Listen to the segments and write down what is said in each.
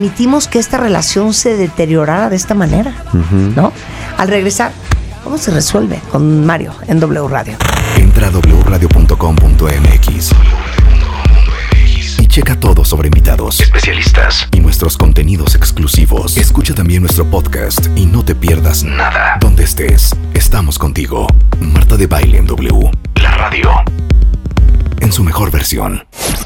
Permitimos que esta relación se deteriorara de esta manera, ¿no? Al regresar, ¿cómo se resuelve con Mario en W Radio? Entra a wradio.com.mx y checa todo sobre invitados, especialistas y nuestros contenidos exclusivos. Escucha también nuestro podcast y no te pierdas nada. Donde estés, estamos contigo. Marta de Baile en W, la radio, en su mejor versión.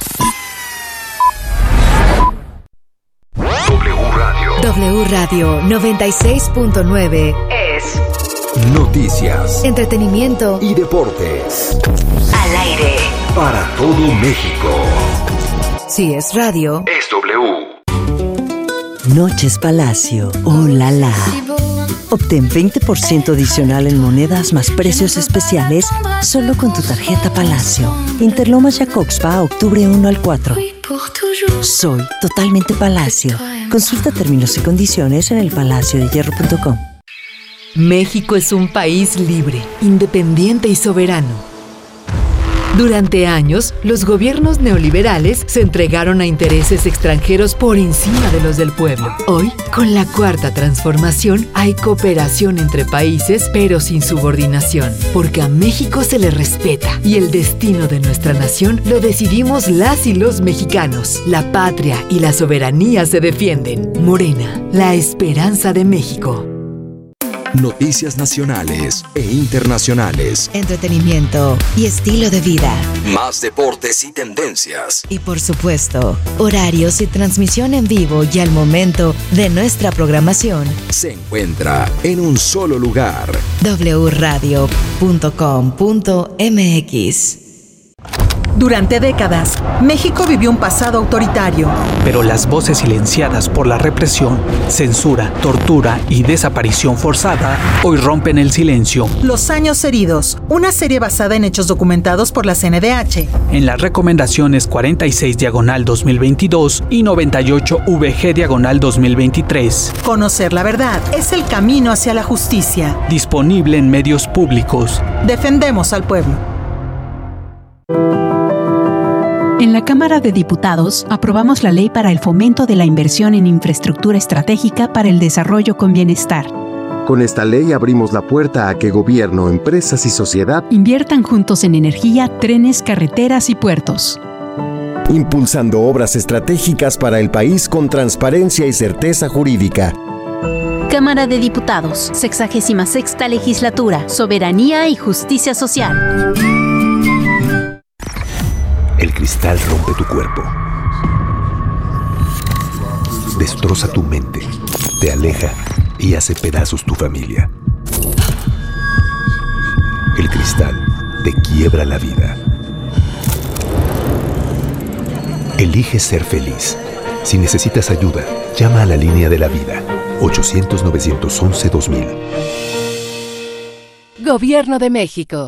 W Radio 96.9 es noticias, entretenimiento y deportes. Al aire Para todo México. Si es radio, Es W. Noches Palacio. ¡Oh, la la! Obtén 20% adicional en monedas más precios especiales solo con tu tarjeta Palacio. Interlomas Jacobspa, octubre 1 al 4. Soy totalmente Palacio. Consulta términos y condiciones en elpalaciodehierro.com. México es un país libre, independiente y soberano. Durante años, los gobiernos neoliberales se entregaron a intereses extranjeros por encima de los del pueblo. Hoy, con la Cuarta Transformación, hay cooperación entre países, pero sin subordinación, porque a México se le respeta y el destino de nuestra nación lo decidimos las y los mexicanos. La patria y la soberanía se defienden. Morena, la esperanza de México. Noticias nacionales e internacionales. entretenimiento y estilo de vida. Más deportes y tendencias. Y por supuesto, horarios y transmisión en vivo y al momento de nuestra programación. Se encuentra en un solo lugar. wradio.com.mx. Durante décadas, México vivió un pasado autoritario. Pero las voces silenciadas por la represión, censura, tortura y desaparición forzada hoy rompen el silencio. Los años heridos, una serie basada en hechos documentados por la CNDH. En las recomendaciones 46/2022 y 98VG/2023. Conocer la verdad es el camino hacia la justicia. Disponible en medios públicos. Defendemos al pueblo. En la Cámara de Diputados aprobamos la Ley para el Fomento de la Inversión en Infraestructura Estratégica para el Desarrollo con Bienestar. Con esta ley abrimos la puerta a que gobierno, empresas y sociedad inviertan juntos en energía, trenes, carreteras y puertos. impulsando obras estratégicas para el país con transparencia y certeza jurídica. Cámara de Diputados, 66ª Legislatura, Soberanía y Justicia Social. El cristal rompe tu cuerpo, destroza tu mente, te aleja y hace pedazos tu familia. El cristal te quiebra la vida. Elige ser feliz. Si necesitas ayuda, llama a la línea de la vida, 800-911-2000. Gobierno de México.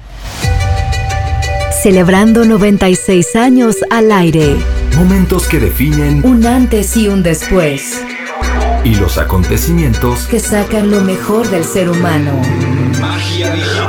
Celebrando 96 años al aire. Momentos que definen Un antes y un después. y los acontecimientos Que sacan lo mejor del ser humano. Magia digital.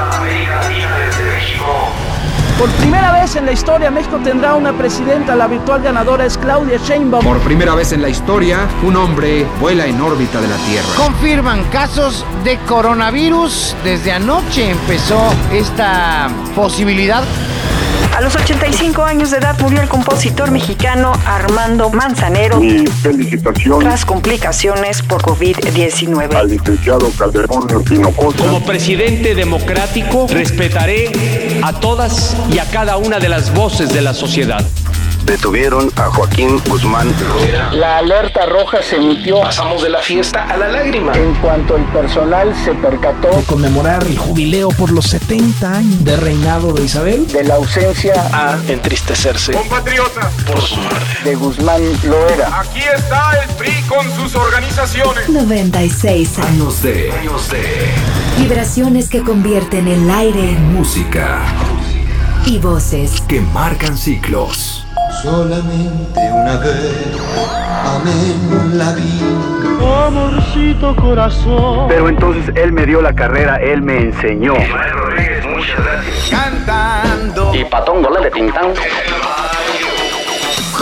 Por primera vez en la historia, México tendrá una presidenta. La virtual ganadora es Claudia Sheinbaum. Por primera vez en la historia, un hombre vuela en órbita de la Tierra. Confirman casos de coronavirus. Desde anoche empezó esta posibilidad. A los 85 años de edad murió el compositor mexicano Armando Manzanero. Mi felicitación. Tras complicaciones por COVID-19. Al licenciado Calderón Hinojosa. Como presidente democrático, respetaré a todas y a cada una de las voces de la sociedad. Detuvieron a Joaquín Guzmán. La alerta roja se emitió. Pasamos de la fiesta a la lágrima. En cuanto el personal se percató De conmemorar el jubileo por los 70 años de reinado de Isabel. de la ausencia A entristecerse Compatriota, por su muerte. de Guzmán Loera. aquí está el PRI con sus organizaciones. 96 años. Años de Vibraciones que convierten el aire en música y voces que marcan ciclos. Solamente una vez amé en la vida. Amorcito corazón. Pero entonces él me dio la carrera, él me enseñó. Rodríguez, muchas gracias. Cantando. Y Patón Gola de Tintán.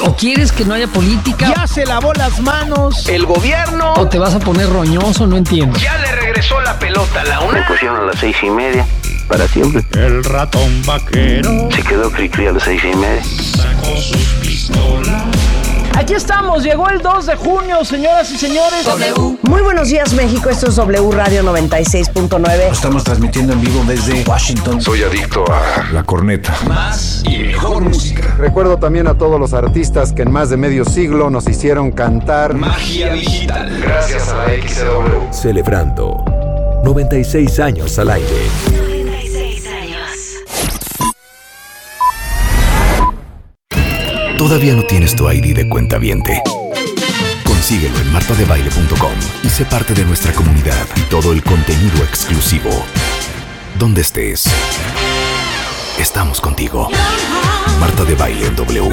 ¿O quieres que no haya política? ¿Ya se lavó las manos el gobierno? ¿O te vas a poner roñoso? No entiendo. ¿Ya le regresó la pelota a la UNAM? Me pusieron a las 6:30 para siempre. El ratón vaquero Se quedó cri-cri a las 6:30. sacó sus pistolas. Aquí estamos, llegó el 2 de junio, señoras y señores. Muy buenos días, México. Esto es W Radio 96.9. Estamos transmitiendo en vivo desde Washington. Soy adicto a La Corneta. más y mejor música. Recuerdo también a todos los artistas que en más de medio siglo nos hicieron cantar. Magia digital. Gracias a la XW. Celebrando 96 años al aire. 96 años. ¿Todavía no tienes tu ID de cuentaviente? Consíguelo en martadebaile.com y sé parte de nuestra comunidad y todo el contenido exclusivo. Donde estés, estamos contigo. Marta de Baile en W.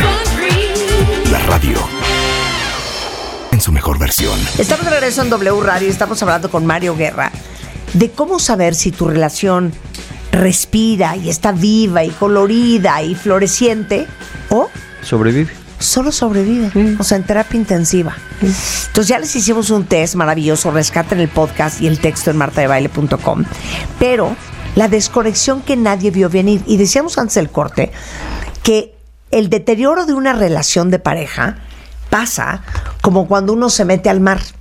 La radio en su mejor versión. Estamos de regreso en W Radio y estamos hablando con Mario Guerra de cómo saber si tu relación respira y está viva y colorida y floreciente o sobrevive. Solo sobrevive, o sea, en terapia intensiva. Entonces ya les hicimos un test maravilloso, rescaten el podcast y el texto en martadebaile.com. Pero la desconexión que nadie vio venir, y decíamos antes del corte que el deterioro de una relación de pareja pasa como cuando uno se mete al mar,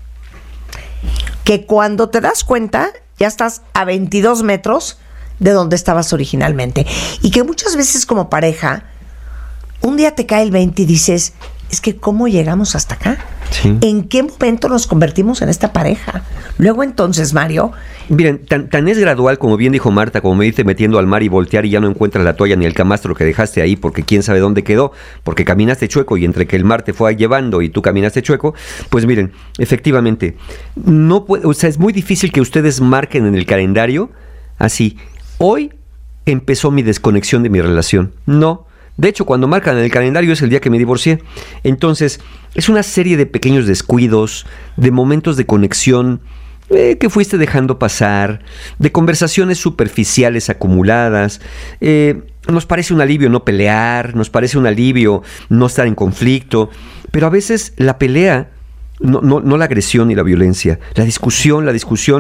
que cuando te das cuenta ya estás a 22 metros de donde estabas originalmente, y que muchas veces como pareja un día te cae el 20 y dices, es que ¿cómo llegamos hasta acá? Sí. ¿En qué momento nos convertimos en esta pareja? Luego entonces, Mario... Miren, tan es gradual, como bien dijo Marta, como me dice metiendo al mar y voltear y ya no encuentras la toalla ni el camastro que dejaste ahí porque quién sabe dónde quedó, porque caminaste chueco y entre que el mar te fue llevando y tú caminaste chueco, pues miren, efectivamente, no puede, o sea, es muy difícil que ustedes marquen en el calendario así, hoy empezó mi desconexión de mi relación. No. De hecho, cuando marcan en el calendario es el día que me divorcié. Entonces, es una serie de pequeños descuidos, de momentos de conexión que fuiste dejando pasar, de conversaciones superficiales acumuladas. Nos parece un alivio no pelear, nos parece un alivio no estar en conflicto, pero a veces la pelea, no la agresión y la violencia, la discusión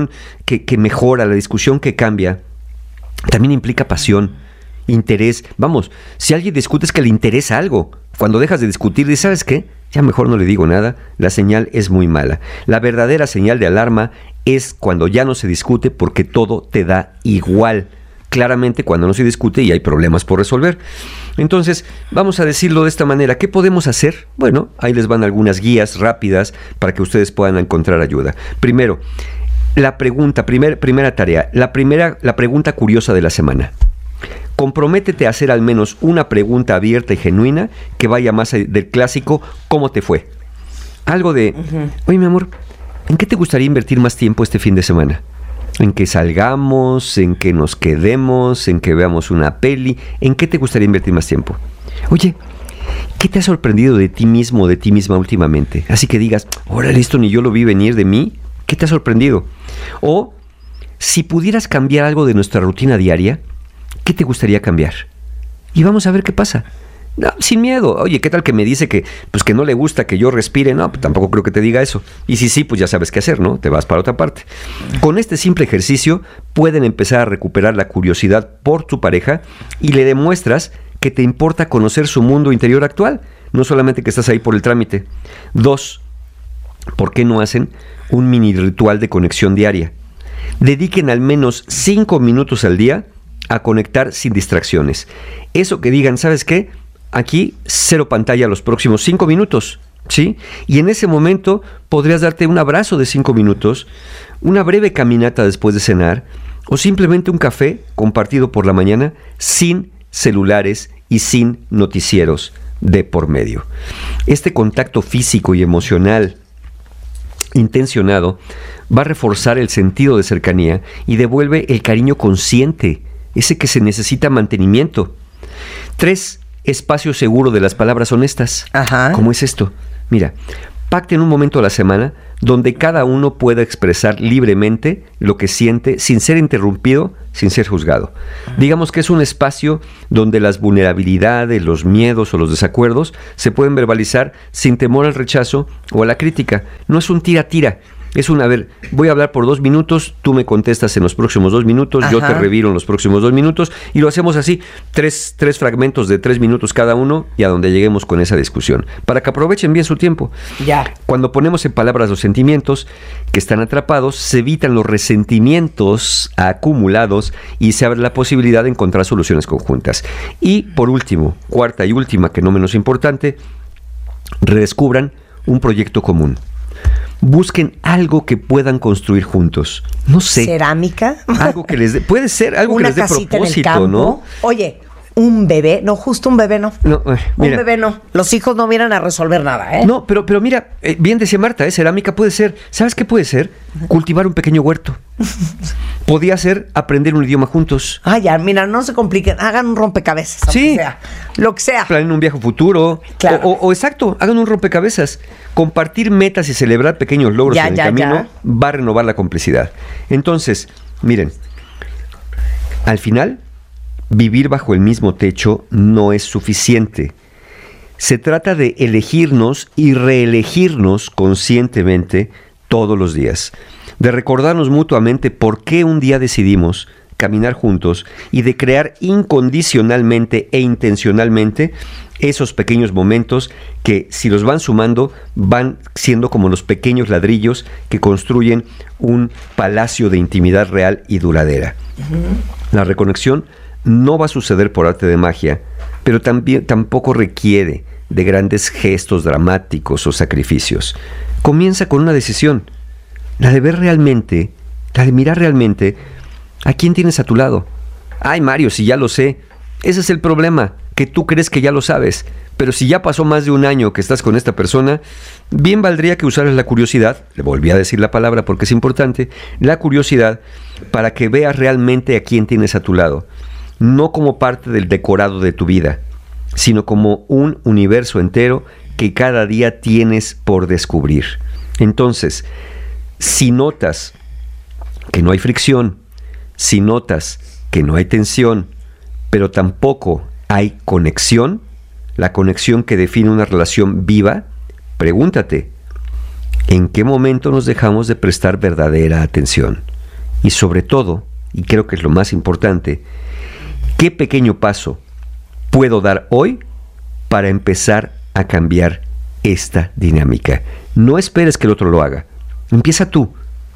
que mejora, la discusión que cambia, también implica pasión. Interés, vamos, si alguien discute es que le interesa algo. Cuando dejas de discutir, dices, ¿sabes qué? Ya mejor no le digo nada, la señal es muy mala. La verdadera señal de alarma es cuando ya no se discute porque todo te da igual. Claramente cuando no se discute y hay problemas por resolver. Entonces, vamos a decirlo de esta manera, ¿qué podemos hacer? Bueno, ahí les van algunas guías rápidas para que ustedes puedan encontrar ayuda. Primero, la pregunta, primera tarea, la pregunta curiosa de la semana. Comprométete a hacer al menos una pregunta abierta y genuina que vaya más del clásico ¿cómo te fue? Algo de, oye mi amor, ¿en qué te gustaría invertir más tiempo este fin de semana? ¿En que salgamos? ¿En que nos quedemos? ¿En que veamos una peli? ¿En qué te gustaría invertir más tiempo? Oye, ¿qué te ha sorprendido de ti mismo o de ti misma últimamente? Así que digas, órale, esto ni yo lo vi venir de mí. ¿Qué te ha sorprendido? O, si pudieras cambiar algo de nuestra rutina diaria, ¿qué te gustaría cambiar? Y vamos a ver qué pasa. No, sin miedo. Oye, ¿qué tal que me dice que no le gusta que yo respire? No, pues tampoco creo que te diga eso. Y sí, pues ya sabes qué hacer, ¿no? Te vas para otra parte. Con este simple ejercicio pueden empezar a recuperar la curiosidad por tu pareja y le demuestras que te importa conocer su mundo interior actual. No solamente que estás ahí por el trámite. 2, ¿por qué no hacen un mini ritual de conexión diaria? Dediquen al menos 5 minutos al día a conectar sin distracciones. Eso que digan, ¿sabes qué? Aquí, 0 pantalla los próximos 5 minutos, ¿sí? Y en ese momento podrías darte un abrazo de 5 minutos, una breve caminata después de cenar, o simplemente un café compartido por la mañana sin celulares y sin noticieros de por medio. Este contacto físico y emocional intencionado va a reforzar el sentido de cercanía y devuelve el cariño consciente, ese que se necesita mantenimiento. 3, espacio seguro de las palabras honestas. Ajá. ¿Cómo es esto? Mira, pacten un momento a la semana donde cada uno pueda expresar libremente lo que siente sin ser interrumpido, sin ser juzgado. Digamos que es un espacio donde las vulnerabilidades, los miedos o los desacuerdos se pueden verbalizar sin temor al rechazo o a la crítica. No es un tira-tira. Es a ver, voy a hablar por 2 minutos, tú me contestas en los próximos 2 minutos, yo te reviro en los próximos 2 minutos, y lo hacemos así, tres fragmentos de 3 minutos cada uno, y a donde lleguemos con esa discusión, para que aprovechen bien su tiempo. Ya. Cuando ponemos en palabras los sentimientos que están atrapados, se evitan los resentimientos acumulados y se abre la posibilidad de encontrar soluciones conjuntas. Y por último, cuarta y última, que no menos importante, redescubran un proyecto común. Busquen algo que puedan construir juntos. No sé. ¿Cerámica? Algo que les dé, puede ser algo que les dé propósito, ¿no? Oye, un bebé, no, justo un bebé no. No, mira. Un bebé no. Los hijos no vienen a resolver nada, ¿eh? No, pero mira, bien decía Marta, cerámica puede ser. ¿Sabes qué puede ser? Cultivar un pequeño huerto. Podía ser aprender un idioma juntos. Ah, ya, mira, no se compliquen, hagan un rompecabezas. Sí. Lo que sea. Planeen un viaje futuro. Claro. O exacto, hagan un rompecabezas. Compartir metas y celebrar pequeños logros en el camino va a renovar la complicidad. Entonces, miren, al final, vivir bajo el mismo techo no es suficiente. Se trata de elegirnos y reelegirnos conscientemente todos los días, de recordarnos mutuamente por qué un día decidimos caminar juntos y de crear incondicionalmente e intencionalmente esos pequeños momentos que, si los van sumando, van siendo como los pequeños ladrillos que construyen un palacio de intimidad real y duradera. La reconexión no va a suceder por arte de magia, pero tampoco requiere de grandes gestos dramáticos o sacrificios. Comienza con una decisión, la de ver realmente, la de mirar realmente a quién tienes a tu lado. Ay, Mario, si ya lo sé. Ese es el problema, que tú crees que ya lo sabes, pero si ya pasó más de 1 año que estás con esta persona, bien valdría que usaras la curiosidad, le volví a decir la palabra porque es importante, la curiosidad, para que veas realmente a quién tienes a tu lado, no como parte del decorado de tu vida, sino como un universo entero que cada día tienes por descubrir. Entonces, si notas que no hay fricción, si notas que no hay tensión, pero tampoco hay conexión, la conexión que define una relación viva, pregúntate, ¿en qué momento nos dejamos de prestar verdadera atención? Y sobre todo, y creo que es lo más importante, ¿qué pequeño paso puedo dar hoy para empezar a cambiar esta dinámica? No esperes que el otro lo haga. Empieza tú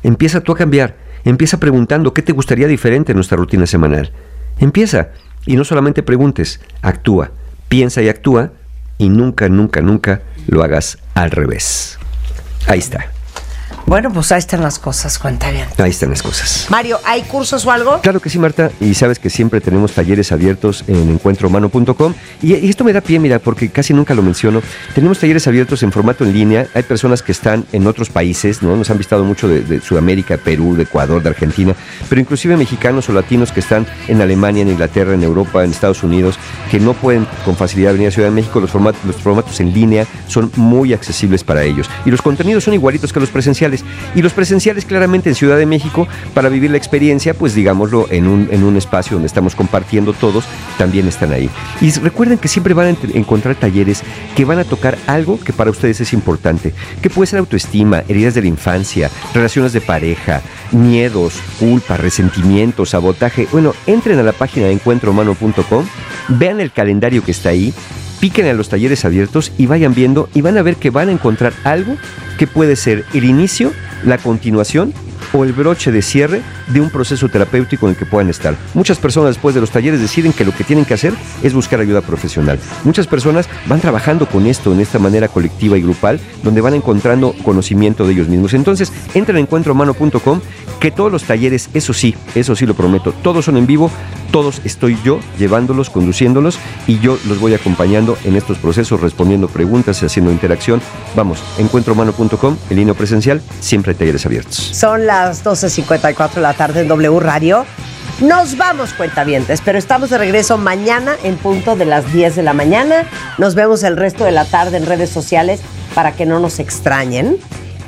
a cambiar. Empieza preguntando qué te gustaría diferente en nuestra rutina semanal. Empieza, y no solamente preguntes, actúa, piensa y actúa, y nunca, nunca, nunca lo hagas al revés. Ahí está. Bueno, pues ahí están las cosas, cuenta bien. Ahí están las cosas. Mario, ¿hay cursos o algo? Claro que sí, Marta, y sabes que siempre tenemos talleres abiertos en encuentrohumano.com, y esto me da pie, mira, porque casi nunca lo menciono. Tenemos talleres abiertos en formato en línea. Hay personas que están en otros países, ¿no? Nos han visitado mucho de Sudamérica, Perú, de Ecuador, de Argentina, pero inclusive mexicanos o latinos que están en Alemania, en Inglaterra, en Europa, en Estados Unidos, que no pueden con facilidad venir a Ciudad de México. Los formatos en línea son muy accesibles para ellos, y los contenidos son igualitos que los presenciales. Y los presenciales claramente en Ciudad de México, para vivir la experiencia, pues digámoslo, en un espacio donde estamos compartiendo todos, también están ahí. Y recuerden que siempre van a encontrar talleres que van a tocar algo que para ustedes es importante, que puede ser autoestima, heridas de la infancia, relaciones de pareja, miedos, culpa, resentimiento, sabotaje. Bueno, entren a la página de encuentrohumano.com, vean el calendario que está ahí, piquen a los talleres abiertos y vayan viendo, y van a ver que van a encontrar algo que puede ser el inicio, la continuación o el broche de cierre de un proceso terapéutico en el que puedan estar. Muchas personas después de los talleres deciden que lo que tienen que hacer es buscar ayuda profesional. Muchas personas van trabajando con esto en esta manera colectiva y grupal, donde van encontrando conocimiento de ellos mismos. Entonces, entren a encuentrohumano.com, que todos los talleres, eso sí lo prometo, todos son en vivo, todos estoy yo llevándolos, conduciéndolos, y yo los voy acompañando en estos procesos, respondiendo preguntas y haciendo interacción. Vamos, encuentrohumano.com, en línea presencial, siempre hay talleres abiertos. Son las 12:54 de la tarde en W Radio. Nos vamos, cuentavientes, pero estamos de regreso mañana en punto de las 10 de la mañana. Nos vemos el resto de la tarde en redes sociales para que no nos extrañen.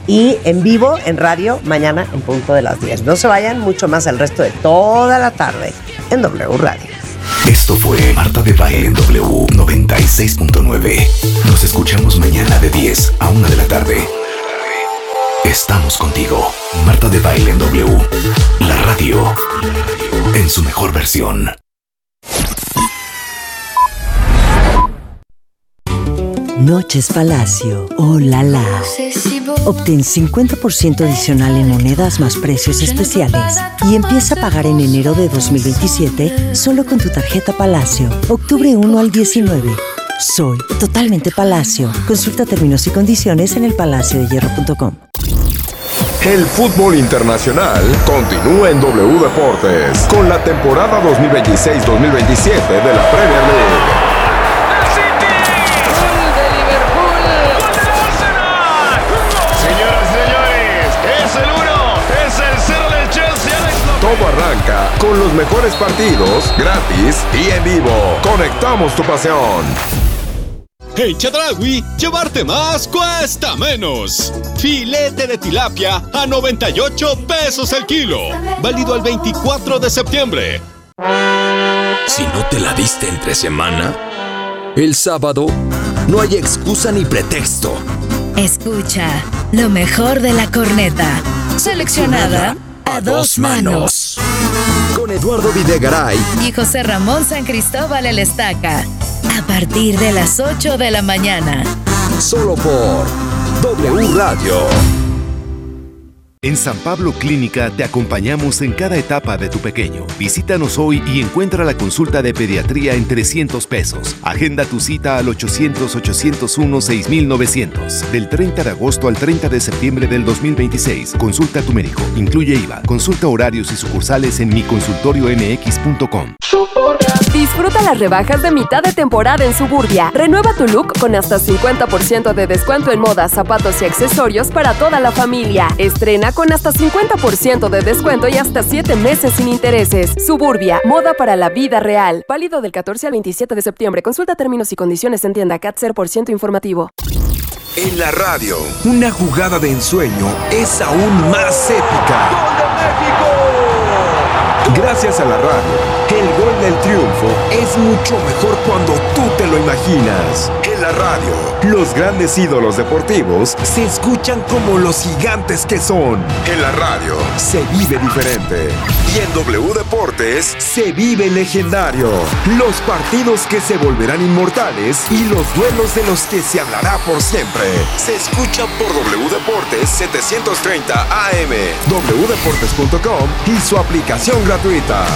y en vivo en radio mañana en punto de las 10. No se vayan, mucho más el resto de toda la tarde en W Radio. Esto fue Marta de Baile en W 96.9. Nos escuchamos mañana de 10 a 1 de la tarde. Estamos contigo. Marta de Baile en W. La radio en su mejor versión. Noches Palacio. Oh la la. Obtén 50% adicional en monedas más precios especiales y empieza a pagar en enero de 2027 solo con tu tarjeta Palacio. Octubre 1 al 19. Soy totalmente Palacio. Consulta términos y condiciones en elpalaciodehierro.com. El fútbol internacional continúa en W Deportes con la temporada 2026-2027 de la Premier League. Todo arranca con los mejores partidos, gratis y en vivo. Conectamos tu pasión. En Chedraui, llevarte más cuesta menos. Filete de tilapia a 98 pesos el kilo. Válido al 24 de septiembre. Si no te la diste entre semana, el sábado no hay excusa ni pretexto. Escucha lo mejor de la corneta. Seleccionada a dos manos. Con Eduardo Videgaray Y José Ramón San Cristóbal el Estaca. A partir de las 8 de la mañana. Solo por W Radio. En San Pablo Clínica te acompañamos en cada etapa de tu pequeño. Visítanos hoy y encuentra la consulta de pediatría en 300 pesos. Agenda tu cita al 800-801-6900. Del 30 de agosto al 30 de septiembre del 2026. Consulta a tu médico. Incluye IVA. Consulta horarios y sucursales en miconsultoriomx.com. Disfruta las rebajas de mitad de temporada en Suburbia. Renueva tu look con hasta 50% de descuento en moda, zapatos y accesorios para toda la familia. Estrena con hasta 50% de descuento y hasta 7 meses sin intereses. Suburbia, moda para la vida real. Válido del 14 al 27 de septiembre. Consulta términos y condiciones en tienda CAT 0% informativo. En la radio, una jugada de ensueño es aún más épica. ¡Gol de México! Gracias a la radio, el gol del triunfo es mucho mejor cuando tú te lo imaginas. En la radio, los grandes ídolos deportivos se escuchan como los gigantes que son. En la radio, se vive diferente. Y en W Deportes, se vive legendario. Los partidos que se volverán inmortales y los duelos de los que se hablará por siempre. Se escucha por W Deportes 730 AM, wdeportes.com y su aplicación gratuita.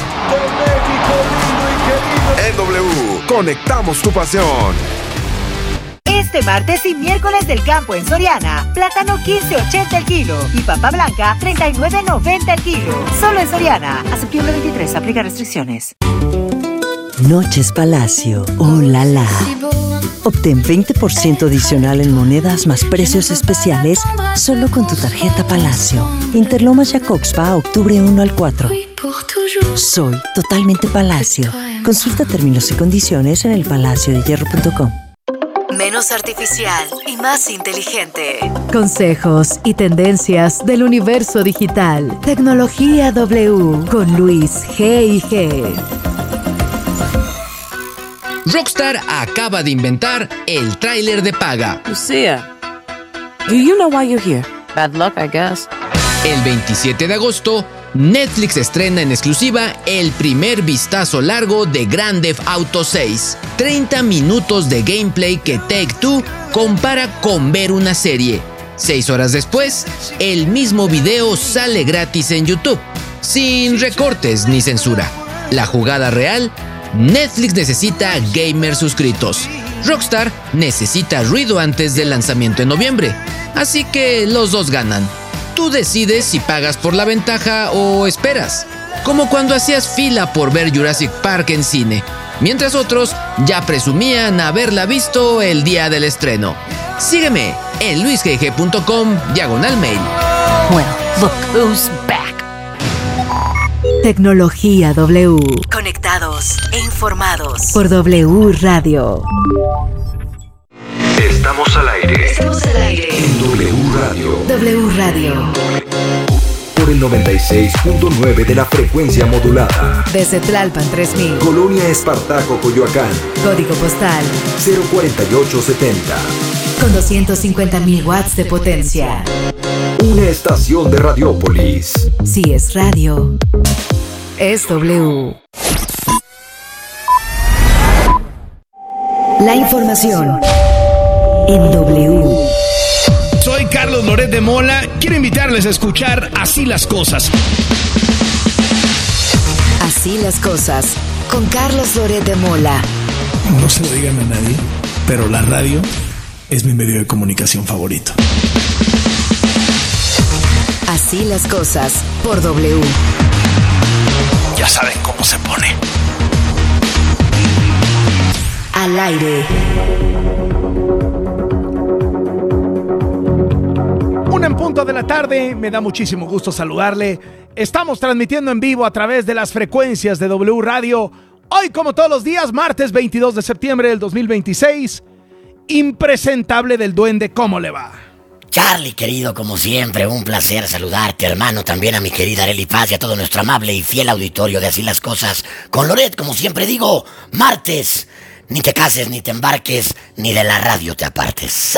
En W, conectamos tu pasión. Este martes y miércoles del campo en Soriana, plátano 15.80 el kilo y papa blanca 39.90 el kilo. Solo en Soriana. A septiembre 23 aplica restricciones. Noches Palacio. Oh la la. Obtén 20% adicional en monedas más precios especiales solo con tu tarjeta Palacio. Interlomas Jacobspa, octubre 1 al 4. Soy totalmente Palacio. Consulta términos y condiciones en elpalaciodehierro.com. Menos artificial y más inteligente. Consejos y tendencias del universo digital. Tecnología W con Luis G&G. Rockstar acaba de inventar el tráiler de paga. Lucia, do you know why you're here? Bad luck, I guess. El 27 de agosto, Netflix estrena en exclusiva el primer vistazo largo de Grand Theft Auto 6. 30 minutos de gameplay que Take-Two compara con ver una serie. 6 horas después, el mismo video sale gratis en YouTube, sin recortes ni censura. La jugada real: Netflix necesita gamers suscritos. Rockstar necesita ruido antes del lanzamiento en noviembre. Así que los dos ganan. Tú decides si pagas por la ventaja o esperas. Como cuando hacías fila por ver Jurassic Park en cine, mientras otros ya presumían haberla visto el día del estreno. Sígueme en luisgg.com/mail. Well, look who's back. Tecnología W. Conectados e informados por W Radio. Estamos al aire. Estamos al aire. En W Radio. W Radio. Por el 96.9 de la frecuencia modulada. Desde Tlalpan 3000. Colonia Espartaco, Coyoacán. Código postal 04870. con 250.000 watts de potencia. Una estación de Radiópolis. Si es radio, es W. La información en W. Soy Carlos Loret de Mola. Quiero invitarles a escuchar Así las Cosas. Así las cosas, con Carlos Loret de Mola. No se lo digan a nadie, pero la radio es mi medio de comunicación favorito. Así las cosas, por W. Ya saben cómo se pone. Al aire. Una en punto de la tarde, me da muchísimo gusto saludarle. Estamos transmitiendo en vivo a través de las frecuencias de W Radio. Hoy, como todos los días, martes 22 de septiembre del 2026. Impresentable del Duende, ¿cómo le va? Charlie, querido, como siempre, un placer saludarte, hermano, también a mi querida Arely Paz y a todo nuestro amable y fiel auditorio de Así las Cosas. Con Loret, como siempre digo, martes, ni te cases, ni te embarques, ni de la radio te apartes.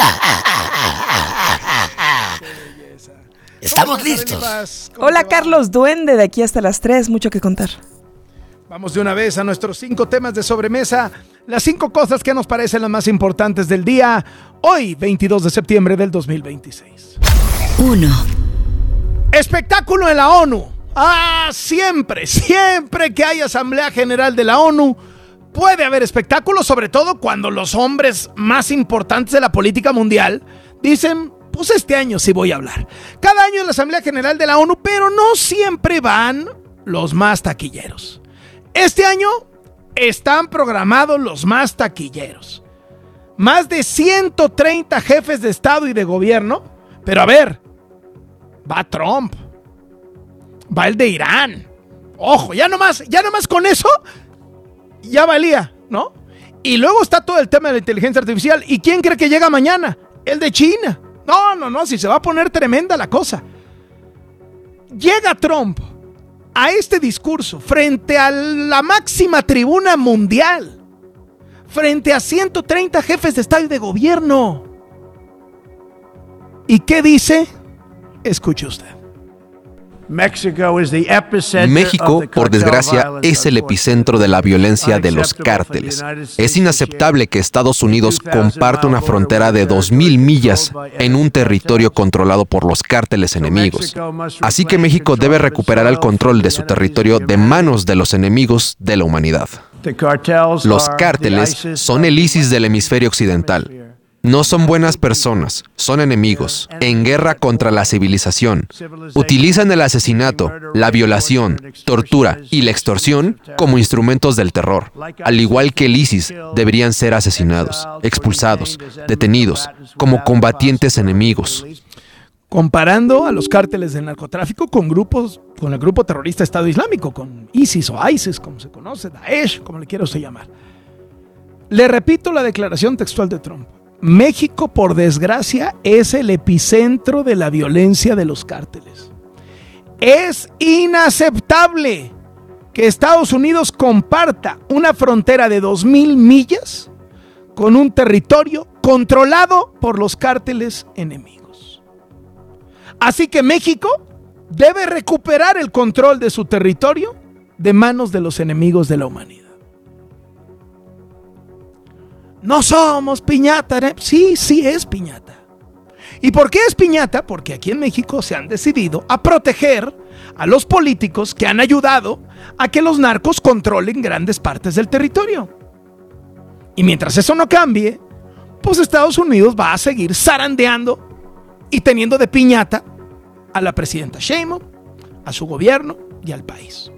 Estamos listos. Hola, Carlos Duende, de aquí hasta las 3, mucho que contar. Vamos de una vez a nuestros 5 temas de sobremesa. Las 5 cosas que nos parecen las más importantes del día. Hoy, 22 de septiembre del 2026. 1. Espectáculo en la ONU. Siempre que hay Asamblea General de la ONU, puede haber espectáculo, sobre todo cuando los hombres más importantes de la política mundial dicen, pues este año sí voy a hablar. Cada año en la Asamblea General de la ONU, pero no siempre van los más taquilleros. Este año están programados los más taquilleros. Más de 130 jefes de Estado y de gobierno. Pero a ver, va Trump, va el de Irán. Ojo, ya nomás con eso ya valía, ¿no? Y luego está todo el tema de la inteligencia artificial. ¿Y quién cree que llega mañana? El de China. No, si se va a poner tremenda la cosa. Llega Trump a este discurso frente a la máxima tribuna mundial, frente a 130 jefes de Estado y de gobierno. ¿Y qué dice? Escuche usted. México, por desgracia, es el epicentro de la violencia de los cárteles. Es inaceptable que Estados Unidos comparta una frontera de 2,000 millas en un territorio controlado por los cárteles enemigos. Así que México debe recuperar el control de su territorio de manos de los enemigos de la humanidad. Los cárteles son el ISIS del hemisferio occidental. No son buenas personas, son enemigos, en guerra contra la civilización. Utilizan el asesinato, la violación, tortura y la extorsión como instrumentos del terror. Al igual que el ISIS, deberían ser asesinados, expulsados, detenidos, como combatientes enemigos. Comparando a los cárteles del narcotráfico con el grupo terrorista Estado Islámico, con ISIS o ISIS, como se conoce, Daesh, como le quiera usted llamar. Le repito la declaración textual de Trump. México, por desgracia, es el epicentro de la violencia de los cárteles. Es inaceptable que Estados Unidos comparta una frontera de 2,000 millas con un territorio controlado por los cárteles enemigos. Así que México debe recuperar el control de su territorio de manos de los enemigos de la humanidad. No somos piñata, ¿eh? Sí es piñata. ¿Y por qué es piñata? Porque aquí en México se han decidido a proteger a los políticos que han ayudado a que los narcos controlen grandes partes del territorio. Y mientras eso no cambie, pues Estados Unidos va a seguir zarandeando y teniendo de piñata a la presidenta Sheinbaum, a su gobierno y al país.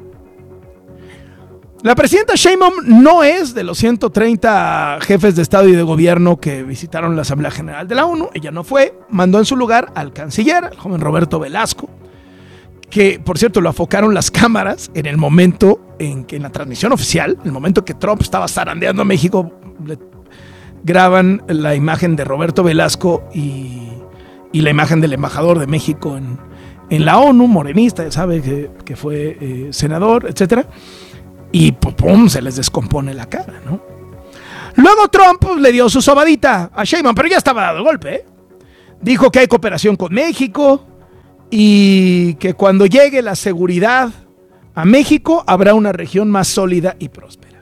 La presidenta Sheinbaum no es de los 130 jefes de Estado y de gobierno que visitaron la Asamblea General de la ONU. Ella no fue, mandó en su lugar al canciller, al joven Roberto Velasco, que por cierto lo enfocaron las cámaras en el momento en que en la transmisión oficial, en el momento que Trump estaba zarandeando a México, graban la imagen de Roberto Velasco y la imagen del embajador de México en la ONU, morenista, ya sabe que fue senador, etcétera, y pum, se les descompone la cara, ¿no? Luego Trump le dio su sobadita a Sheinbaum, pero ya estaba dado el golpe, ¿eh? Dijo que hay cooperación con México y que cuando llegue la seguridad a México habrá una región más sólida y próspera.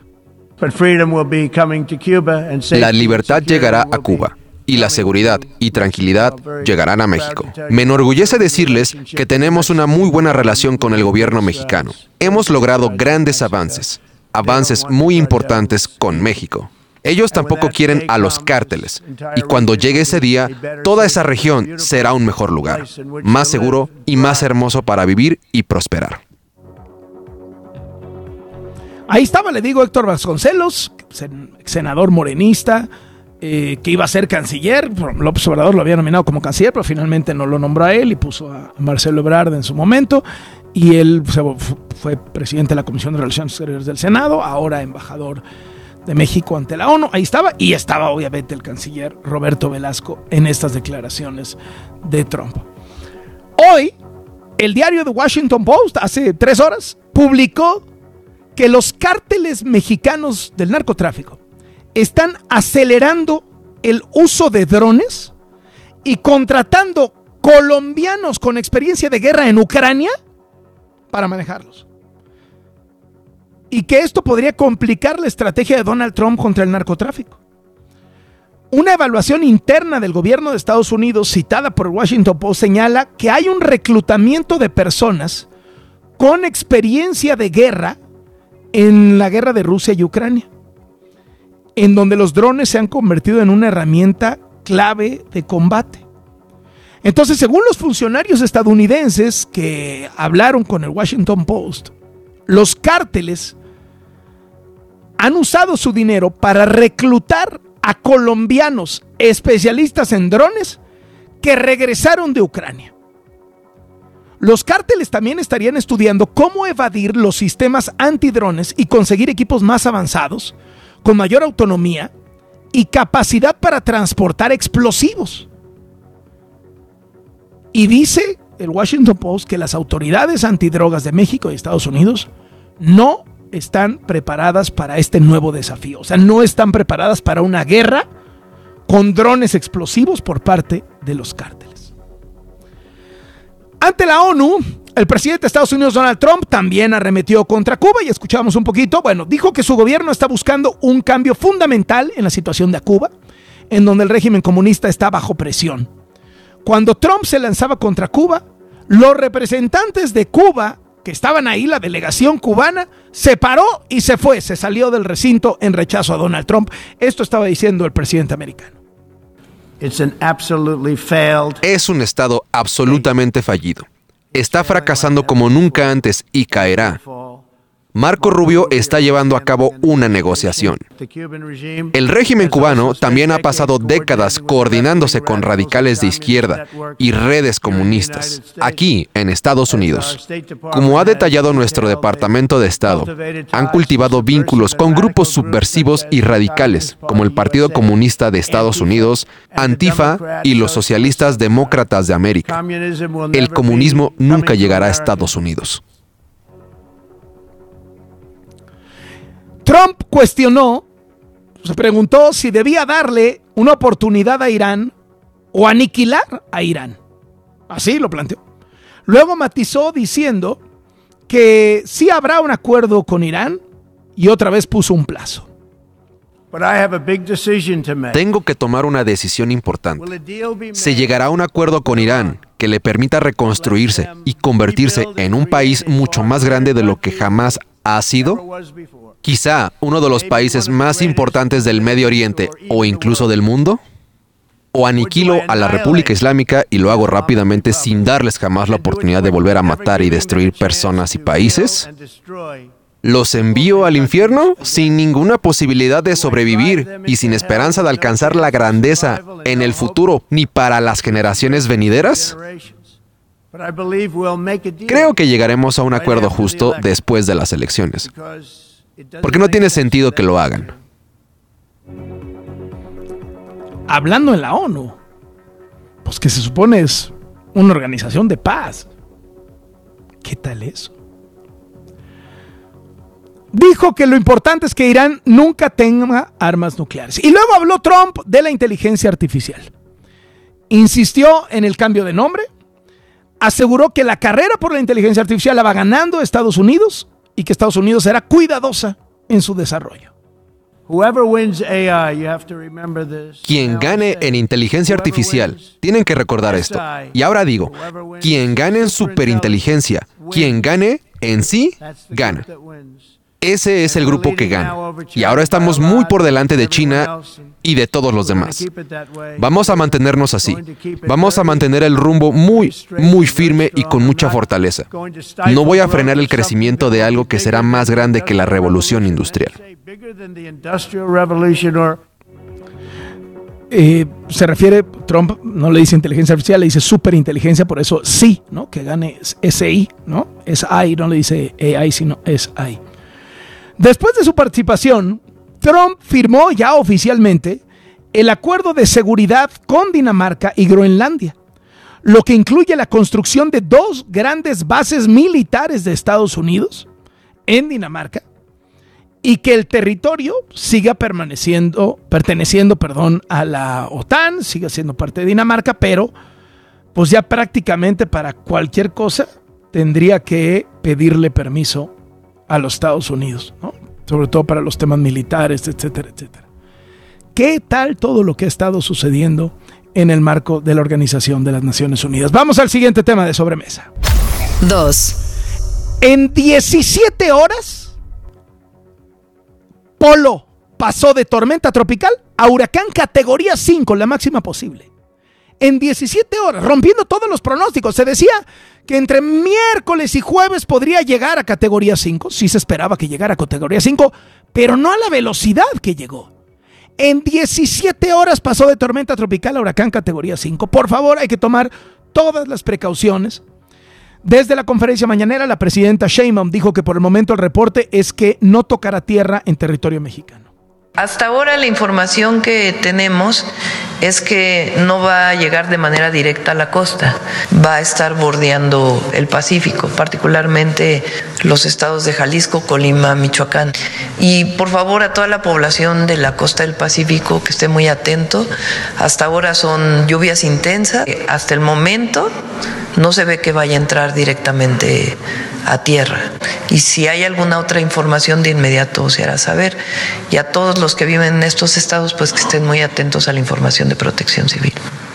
La libertad llegará a Cuba y la seguridad y tranquilidad llegarán a México. Me enorgullece decirles que tenemos una muy buena relación con el gobierno mexicano. Hemos logrado grandes avances muy importantes con México. Ellos tampoco quieren a los cárteles, y cuando llegue ese día, toda esa región será un mejor lugar, más seguro y más hermoso para vivir y prosperar. Ahí estaba, le digo, Héctor Vasconcelos, senador morenista, que iba a ser canciller. López Obrador lo había nominado como canciller, pero finalmente no lo nombró a él y puso a Marcelo Ebrard en su momento. Y él fue presidente de la Comisión de Relaciones Exteriores del Senado, ahora embajador de México ante la ONU. Ahí estaba, y estaba obviamente el canciller Roberto Velasco en estas declaraciones de Trump. Hoy, el diario The Washington Post, hace 3 horas, publicó que los cárteles mexicanos del narcotráfico están acelerando el uso de drones y contratando colombianos con experiencia de guerra en Ucrania para manejarlos. Y que esto podría complicar la estrategia de Donald Trump contra el narcotráfico. Una evaluación interna del gobierno de Estados Unidos, citada por el Washington Post, señala que hay un reclutamiento de personas con experiencia de guerra en la guerra de Rusia y Ucrania, en donde los drones se han convertido en una herramienta clave de combate. Entonces, según los funcionarios estadounidenses que hablaron con el Washington Post, los cárteles han usado su dinero para reclutar a colombianos especialistas en drones que regresaron de Ucrania. Los cárteles también estarían estudiando cómo evadir los sistemas antidrones y conseguir equipos más avanzados, con mayor autonomía y capacidad para transportar explosivos. Y dice el Washington Post que las autoridades antidrogas de México y Estados Unidos no están preparadas para este nuevo desafío. O sea, no están preparadas para una guerra con drones explosivos por parte de los cárteles. Ante la ONU, el presidente de Estados Unidos, Donald Trump, también arremetió contra Cuba y escuchamos un poquito. Bueno, dijo que su gobierno está buscando un cambio fundamental en la situación de Cuba, en donde el régimen comunista está bajo presión. Cuando Trump se lanzaba contra Cuba, los representantes de Cuba que estaban ahí, la delegación cubana, se paró y se fue, se salió del recinto en rechazo a Donald Trump. Esto estaba diciendo el presidente americano. Es un estado absolutamente fallido. Está fracasando como nunca antes y caerá. Marco Rubio está llevando a cabo una negociación. El régimen cubano también ha pasado décadas coordinándose con radicales de izquierda y redes comunistas, aquí en Estados Unidos. Como ha detallado nuestro Departamento de Estado, han cultivado vínculos con grupos subversivos y radicales, como el Partido Comunista de Estados Unidos, Antifa y los Socialistas Demócratas de América. El comunismo nunca llegará a Estados Unidos. Trump se preguntó si debía darle una oportunidad a Irán o aniquilar a Irán. Así lo planteó. Luego matizó diciendo que sí habrá un acuerdo con Irán y otra vez puso un plazo. Tengo que tomar una decisión importante. ¿Se llegará a un acuerdo con Irán que le permita reconstruirse y convertirse en un país mucho más grande de lo que jamás ha sido? Quizá uno de los países más importantes del Medio Oriente o incluso del mundo. ¿O aniquilo a la República Islámica y lo hago rápidamente sin darles jamás la oportunidad de volver a matar y destruir personas y países? ¿Los envío al infierno sin ninguna posibilidad de sobrevivir y sin esperanza de alcanzar la grandeza en el futuro ni para las generaciones venideras? Creo que llegaremos a un acuerdo justo después de las elecciones, porque no tiene sentido que lo hagan. hablando en la ONU, pues que se supone es una organización de paz. ¿Qué tal eso? Dijo que lo importante es que Irán nunca tenga armas nucleares. Y luego habló Trump de la inteligencia artificial. Insistió en el cambio de nombre, aseguró que la carrera por la inteligencia artificial la va ganando Estados Unidos y que Estados Unidos será cuidadosa en su desarrollo. Quien gane en inteligencia artificial, tienen que recordar esto. Y ahora digo, quien gane en superinteligencia, quien gane en sí, gana. Ese es el grupo que gana. Y ahora estamos muy por delante de China y de todos los demás. Vamos a mantenernos así. Vamos a mantener el rumbo muy, muy firme y con mucha fortaleza. No voy a frenar el crecimiento de algo que será más grande que la revolución industrial. Se refiere, Trump no le dice inteligencia artificial, le dice superinteligencia, por eso sí, ¿no? Que gane SI, ¿no? Es AI, no le dice AI, sino es AI. Después de su participación, Trump firmó ya oficialmente el acuerdo de seguridad con Dinamarca y Groenlandia, lo que incluye la construcción de 2 grandes bases militares de Estados Unidos en Dinamarca y que el territorio siga perteneciendo a la OTAN, siga siendo parte de Dinamarca, pero pues ya prácticamente para cualquier cosa tendría que pedirle permiso a los Estados Unidos, ¿no? Sobre todo para los temas militares, etcétera, etcétera. ¿Qué tal todo lo que ha estado sucediendo en el marco de la Organización de las Naciones Unidas? Vamos al siguiente tema de sobremesa. 2. En 17 horas, Polo pasó de tormenta tropical a huracán categoría 5, la máxima posible. En 17 horas, rompiendo todos los pronósticos. Se decía que entre miércoles y jueves podría llegar a categoría 5. Sí se esperaba que llegara a categoría 5, pero no a la velocidad que llegó. En 17 horas pasó de tormenta tropical a huracán categoría 5. Por favor, hay que tomar todas las precauciones. Desde la conferencia mañanera, la presidenta Sheinbaum dijo que por el momento el reporte es que no tocará tierra en territorio mexicano. Hasta ahora la información que tenemos es que no va a llegar de manera directa a la costa, va a estar bordeando el Pacífico, particularmente los estados de Jalisco, Colima, Michoacán. Y por favor a toda la población de la costa del Pacífico que esté muy atento. Hasta ahora son lluvias intensas, hasta el momento no se ve que vaya a entrar directamente a tierra. Y si hay alguna otra información, de inmediato se hará saber. Y a todos los que viven en estos estados, pues que estén muy atentos a la información de Protección Civil.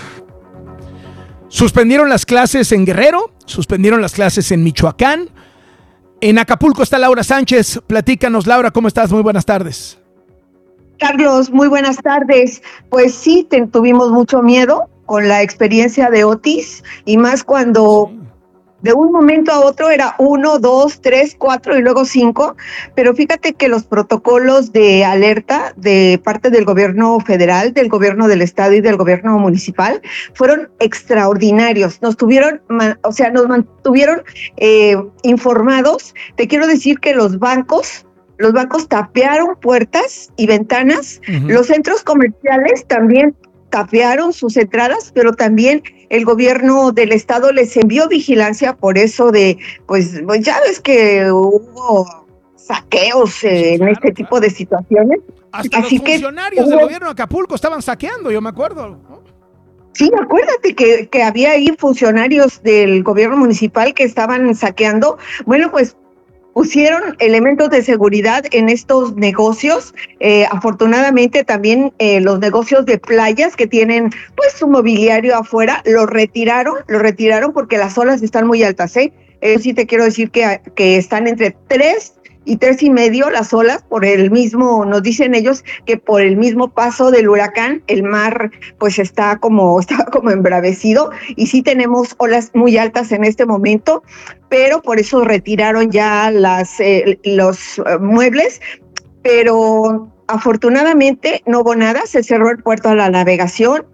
Suspendieron las clases en Guerrero, suspendieron las clases en Michoacán. En Acapulco está Laura Sánchez. Platícanos, Laura, ¿cómo estás? Muy buenas tardes. Carlos, muy buenas tardes. Pues sí, tuvimos mucho miedo con la experiencia de Otis, y más cuando de un momento a otro era 1, 2, 3, 4 y luego 5, pero fíjate que los protocolos de alerta de parte del gobierno federal, del gobierno del estado y del gobierno municipal fueron extraordinarios. Nos mantuvieron informados. Te quiero decir que los bancos tapearon puertas y ventanas. Los centros comerciales también tapearon sus entradas, pero también el gobierno del estado les envió vigilancia por eso de, pues ya ves que hubo saqueos en este tipo de situaciones. Hasta los funcionarios del gobierno de Acapulco estaban saqueando, yo me acuerdo, ¿no? Sí, acuérdate que había ahí funcionarios del gobierno municipal que estaban saqueando. Bueno, pues pusieron elementos de seguridad en estos negocios. Afortunadamente también los negocios de playas que tienen pues su mobiliario afuera, lo retiraron porque las olas están muy altas, ¿eh? Sí te quiero decir que están entre 3 y 3.5 las olas por el mismo, nos dicen ellos que por el mismo paso del huracán, el mar pues está como embravecido, y sí tenemos olas muy altas en este momento, pero por eso retiraron ya los muebles, pero afortunadamente no hubo nada, se cerró el puerto a la navegación.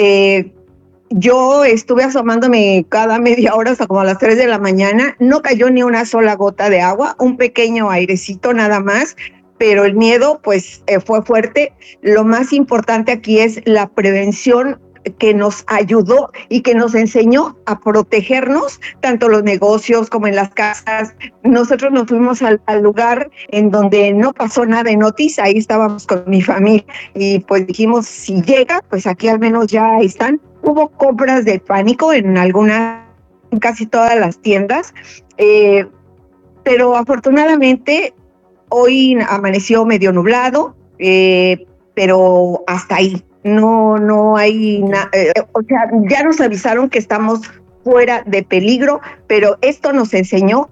Yo estuve asomándome cada media hora hasta como a las 3 de la mañana, no cayó ni una sola gota de agua, un pequeño airecito nada más, pero el miedo pues fue fuerte. Lo más importante aquí es la prevención que nos ayudó y que nos enseñó a protegernos, tanto los negocios como en las casas. Nosotros nos fuimos al lugar en donde no pasó nada en Otis, ahí estábamos con mi familia y pues dijimos, si llega, pues aquí al menos ya están. Hubo compras de pánico en casi todas las tiendas, pero afortunadamente hoy amaneció medio nublado, pero hasta ahí. No hay nada, o sea, ya nos avisaron que estamos fuera de peligro, pero esto nos enseñó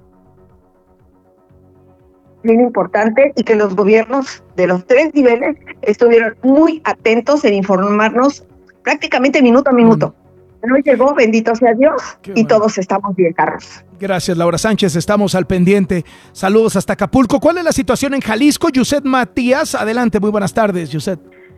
bien importante y que los gobiernos de los 3 niveles estuvieron muy atentos en informarnos prácticamente minuto a minuto. No llegó, bendito sea Dios, y todos estamos bien, Carlos. Gracias, Laura Sánchez, estamos al pendiente. Saludos hasta Acapulco. ¿Cuál es la situación en Jalisco? Yuset Matías, adelante, muy buenas tardes, Yuset.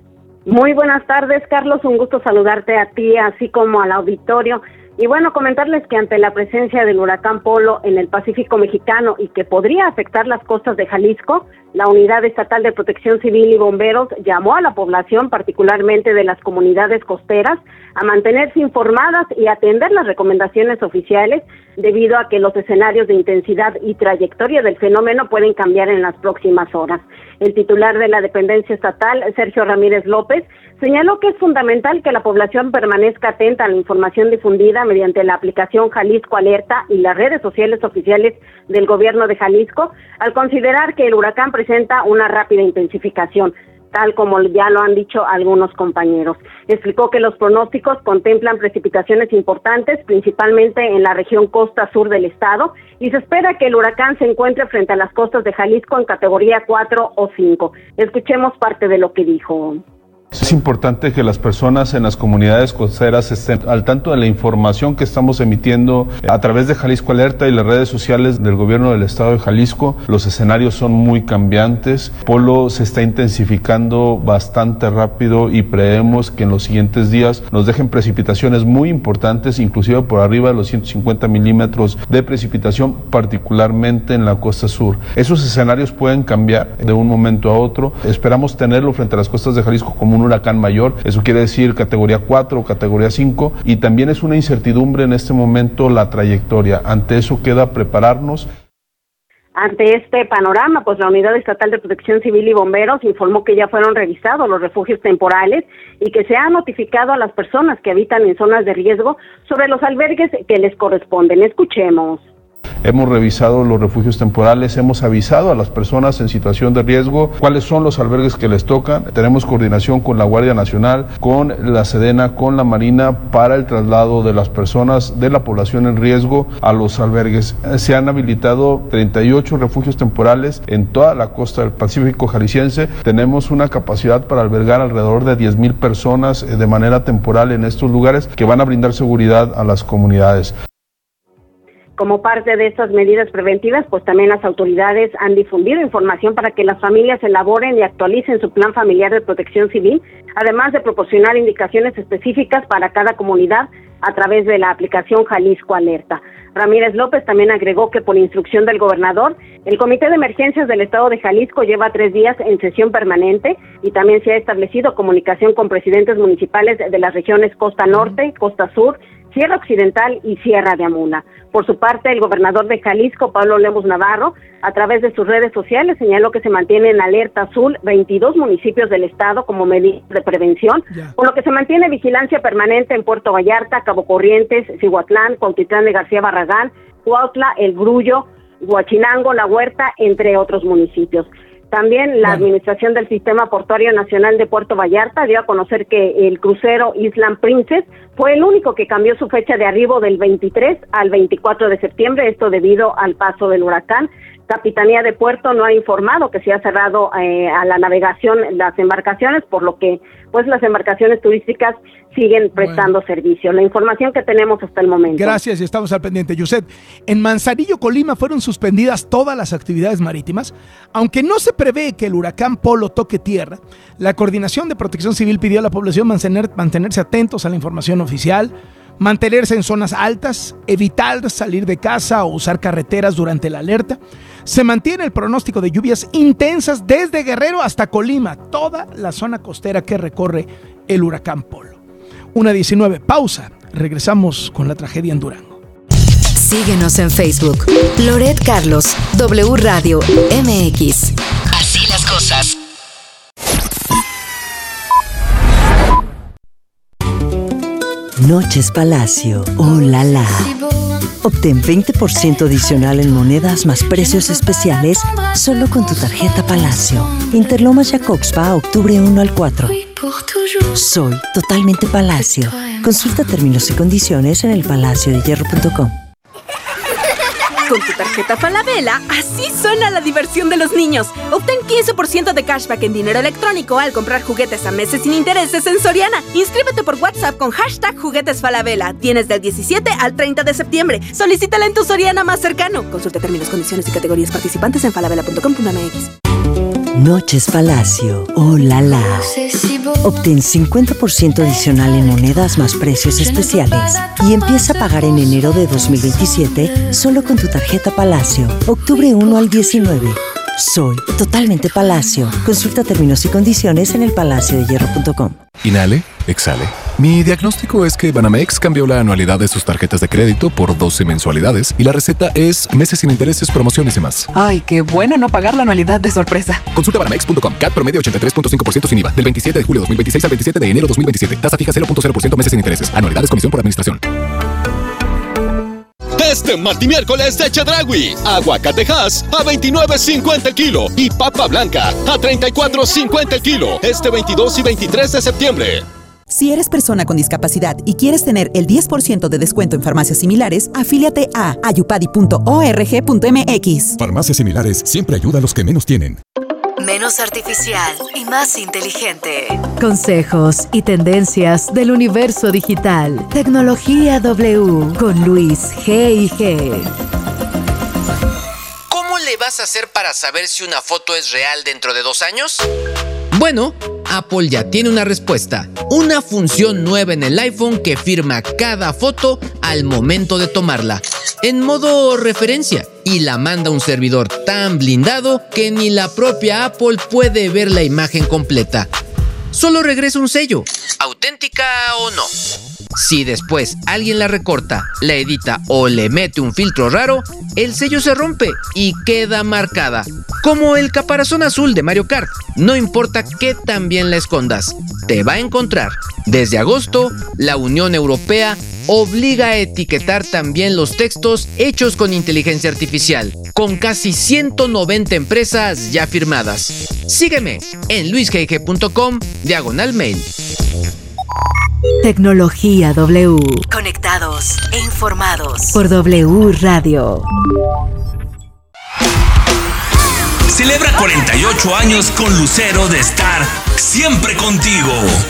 Muy buenas tardes, Carlos, un gusto saludarte a ti, así como al auditorio. Y bueno, comentarles que ante la presencia del huracán Polo en el Pacífico mexicano y que podría afectar las costas de Jalisco, la Unidad Estatal de Protección Civil y Bomberos llamó a la población, particularmente de las comunidades costeras, a mantenerse informadas y atender las recomendaciones oficiales, debido a que los escenarios de intensidad y trayectoria del fenómeno pueden cambiar en las próximas horas. El titular de la dependencia estatal, Sergio Ramírez López, señaló que es fundamental que la población permanezca atenta a la información difundida mediante la aplicación Jalisco Alerta y las redes sociales oficiales del gobierno de Jalisco, al considerar que el huracán presenta una rápida intensificación, tal como ya lo han dicho algunos compañeros. Explicó que los pronósticos contemplan precipitaciones importantes, principalmente en la región costa sur del estado, y se espera que el huracán se encuentre frente a las costas de Jalisco en categoría 4 o 5. Escuchemos parte de lo que dijo. Es importante que las personas en las comunidades costeras estén al tanto de la información que estamos emitiendo a través de Jalisco Alerta y las redes sociales del gobierno del estado de Jalisco. Los escenarios son muy cambiantes. Polo se está intensificando bastante rápido y prevemos que en los siguientes días nos dejen precipitaciones muy importantes, inclusive por arriba de los 150 milímetros de precipitación, particularmente en la costa sur. Esos escenarios pueden cambiar de un momento a otro. Esperamos tenerlo frente a las costas de Jalisco como un huracán mayor, eso quiere decir categoría 4 o categoría 5, y también es una incertidumbre en este momento la trayectoria. Ante eso queda prepararnos. Ante este panorama, pues la Unidad Estatal de Protección Civil y Bomberos informó que ya fueron revisados los refugios temporales y que se ha notificado a las personas que habitan en zonas de riesgo sobre los albergues que les corresponden. Escuchemos. Hemos revisado los refugios temporales, hemos avisado a las personas en situación de riesgo cuáles son los albergues que les tocan. Tenemos coordinación con la Guardia Nacional, con la Sedena, con la Marina para el traslado de las personas de la población en riesgo a los albergues. Se han habilitado 38 refugios temporales en toda la costa del Pacífico jalisciense. Tenemos una capacidad para albergar alrededor de 10,000 personas de manera temporal en estos lugares que van a brindar seguridad a las comunidades. Como parte de estas medidas preventivas, pues también las autoridades han difundido información para que las familias elaboren y actualicen su plan familiar de protección civil, además de proporcionar indicaciones específicas para cada comunidad a través de la aplicación Jalisco Alerta. Ramírez López también agregó que por instrucción del gobernador, el Comité de Emergencias del Estado de Jalisco lleva 3 días en sesión permanente y también se ha establecido comunicación con presidentes municipales de las regiones Costa Norte, Costa Sur, Sierra Occidental y Sierra de Amula. Por su parte, el gobernador de Jalisco, Pablo Lemus Navarro, a través de sus redes sociales señaló que se mantiene en alerta azul 22 municipios del estado como medida de prevención, por lo que se mantiene vigilancia permanente en Puerto Vallarta, Cabo Corrientes, Cihuatlán, Cuautitlán de García Barragán, Cuautla, El Grullo, Huachinango, La Huerta, entre otros municipios. También la Administración del Sistema Portuario Nacional de Puerto Vallarta dio a conocer que el crucero Island Princess fue el único que cambió su fecha de arribo del 23 al 24 de septiembre, esto debido al paso del huracán. Capitanía de Puerto no ha informado que se ha cerrado a la navegación las embarcaciones, por lo que pues las embarcaciones turísticas siguen prestando servicio. La información que tenemos hasta el momento. Gracias y estamos al pendiente. Yuset, en Manzanillo, Colima, fueron suspendidas todas las actividades marítimas. Aunque no se prevé que el huracán Polo toque tierra, la Coordinación de Protección Civil pidió a la población mantenerse atentos a la información oficial, mantenerse en zonas altas, evitar salir de casa o usar carreteras durante la alerta. Se mantiene el pronóstico de lluvias intensas desde Guerrero hasta Colima, toda la zona costera que recorre el huracán Polo. 1:19, pausa. Regresamos con la tragedia en Durango. Síguenos en Facebook. Loret Carlos, W Radio MX. Así las cosas. Noches Palacio, oh la la. Obtén 20% adicional en monedas más precios especiales solo con tu tarjeta Palacio. Interlomas Jacobspa, octubre 1 al 4. Soy totalmente Palacio. Consulta términos y condiciones en elpalaciodehierro.com. Con tu tarjeta Falabella, así suena la diversión de los niños. Obtén 15% de cashback en dinero electrónico al comprar juguetes a meses sin intereses en Soriana. Inscríbete por WhatsApp con #JuguetesFalabella. Tienes del 17 al 30 de septiembre. Solicítala en tu Soriana más cercano. Consulta términos, condiciones y categorías participantes en falabella.com.mx. Noches Palacio, oh la la. Obtén 50% adicional en monedas más precios especiales y empieza a pagar en enero de 2027 solo con tu tarjeta Palacio, octubre 1 al 19. Soy totalmente Palacio. Consulta términos y condiciones en elpalaciodehierro.com. Inhale, exhale. Mi diagnóstico es que Banamex cambió la anualidad de sus tarjetas de crédito por 12 mensualidades y la receta es meses sin intereses, promociones y más. Ay, qué bueno no pagar la anualidad de sorpresa. Consulta banamex.com. CAT promedio 83.5% sin IVA. Del 27 de julio 2026 al 27 de enero 2027. Tasa fija 0.0% meses sin intereses. Anualidades comisión por administración. Este martes y miércoles de Chedraui, aguacatejas a $29.50 el kilo y papa blanca a $34.50 el kilo. Este 22 y 23 de septiembre. Si eres persona con discapacidad y quieres tener el 10% de descuento en farmacias similares, afíliate a ayupadi.org.mx. Farmacias similares siempre ayuda a los que menos tienen. Menos artificial y más inteligente. Consejos y tendencias del universo digital. Tecnología W con Luis G&G. ¿Cómo le vas a hacer para saber si una foto es real dentro de 2 años? Bueno, Apple ya tiene una respuesta. Una función nueva en el iPhone que firma cada foto al momento de tomarla, en modo referencia, y la manda a un servidor tan blindado que ni la propia Apple puede ver la imagen completa. Solo regresa un sello, auténtica o no. Si después alguien la recorta, la edita o le mete un filtro raro, el sello se rompe y queda marcada. Como el caparazón azul de Mario Kart, no importa qué tan bien la escondas, te va a encontrar. Desde agosto, la Unión Europea obliga a etiquetar también los textos hechos con inteligencia artificial, con casi 190 empresas ya firmadas. Sígueme en luisgg.com/mail. Tecnología W. Conectados e informados por W Radio. Celebra 48 años con Lucero de estar siempre contigo.